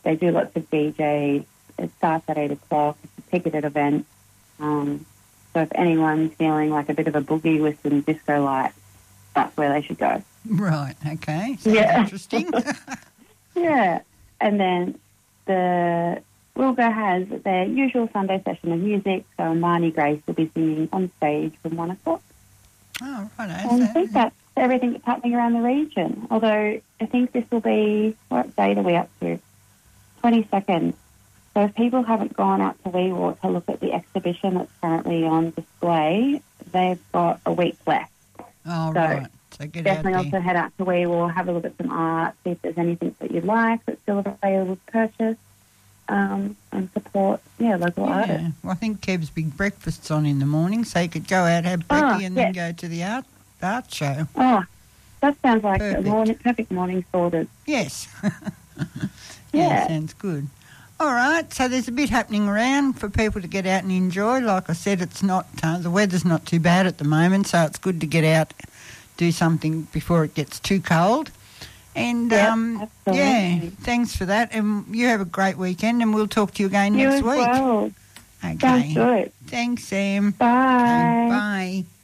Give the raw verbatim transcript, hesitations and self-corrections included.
they do lots of D Js. It starts at eight o'clock. It's a ticketed event. Um, so if anyone's feeling like a bit of a boogie with some disco lights, that's where they should go. Right, okay. Sounds yeah. interesting. yeah. And then the Wilga has their usual Sunday session of music, so Marnie Grace will be singing on stage from one o'clock. Oh, right. And I think that's everything that's happening around the region, although I think this will be, what date are we up to? twenty-second. So if people haven't gone out to Wee Waa to look at the exhibition that's currently on display, they've got a week left. Oh, so right. So get definitely out there. also head out to Wee Waa, have a look at some art, see if there's anything that you'd like that's still available to purchase, um, and support, yeah, local yeah. artists. Well, I think Kev's big breakfast's on in the morning, so you could go out, have brekkie Oh, and yes. then go to the art, art show. Oh, that sounds like Perfect. a morning, perfect morning sorted. Yes. yeah, Yeah. sounds good. All right, so there's a bit happening around for people to get out and enjoy. Like I said, it's not uh, the weather's not too bad at the moment, so it's good to get out, do something before it gets too cold. And Yep, um, absolutely. yeah, thanks for that. And you have a great weekend, and we'll talk to you again You next as week. well. Okay. Sounds good. Thanks, Sam. Bye. Okay, bye.